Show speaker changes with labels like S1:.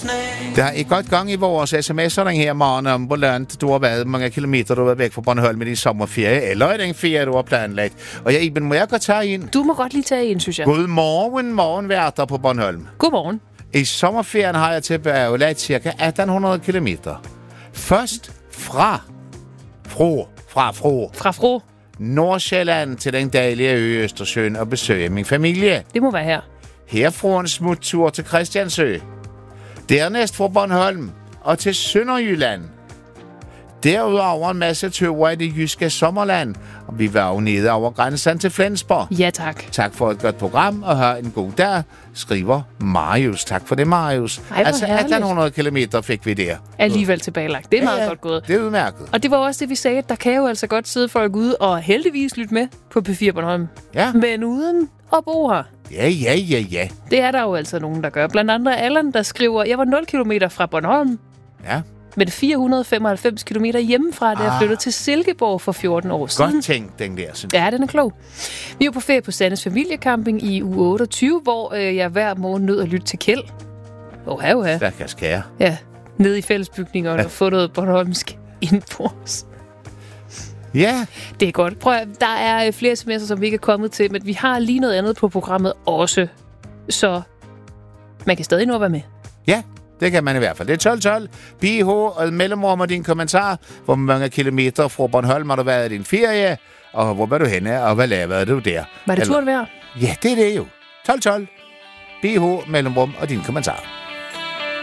S1: Der er et godt gang i vores sms'er den her morgen om, hvor langt du har været, mange kilometer du har været væk fra Bornholm med din sommerferie, eller er den ferie, du har planlagt. Og Iben, må jeg godt tage ind?
S2: Du må godt lige tage ind, synes jeg.
S1: Godmorgen, morgenværter på Bornholm.
S2: Godmorgen.
S1: I sommerferien har jeg tilbagelagt ca. 1800 kilometer. Først fra Nordsjælland til den dejlige ø Østersøen og besøge min familie.
S2: Det må være her.
S1: Herfra en smuttur til Christiansø. Dernæst fra Bornholm og til Sønderjylland. Derudover en masse ture i det jyske sommerland. Og vi var jo nede over grænsen til Flensborg.
S2: Ja, tak.
S1: Tak for et godt program, og have en god dag, skriver Marius. Tak for det, Marius.
S2: Ej, altså
S1: 1800 kilometer fik vi der.
S2: Alligevel tilbagelagt. Det er meget godt gået.
S1: Det er udmærket.
S2: Og det var også det, vi sagde, at der kan jo altså godt sidde folk ude og heldigvis lytte med på P4 Bornholm.
S1: Ja.
S2: Men uden at bo her.
S1: Ja.
S2: Det er der jo altså nogen, der gør. Blandt andre Allan, der skriver, jeg var 0 kilometer fra Bornholm.
S1: Ja.
S2: Men 495 kilometer hjemmefra, da jeg flyttede til Silkeborg for 14 år siden.
S1: Godt tænkt, den der, synes
S2: Ja, den er klog. Vi er på ferie på Sandes familiecamping i uge 28, hvor jeg hver morgen nød at lytte til Kjeld. Oha.
S1: Der kan skære.
S2: Ja, nede i fællesbygningerne og få noget bornholmsk indenbords.
S1: Ja.
S2: Det er godt. Prøv at, der er flere sms'er, som vi ikke er kommet til, men vi har lige noget andet på programmet også. Så man kan stadig nå at være med.
S1: Ja, det kan man i hvert fald. Det er 1212. BH og mellemrum og din kommentar. Hvor mange kilometer fra Bornholm har du været i din ferie? Og hvor var du henne? Og hvad lavede du der?
S2: Var det turen værd?
S1: Ja, det er det jo. 1212. BH mellemrum og din kommentar.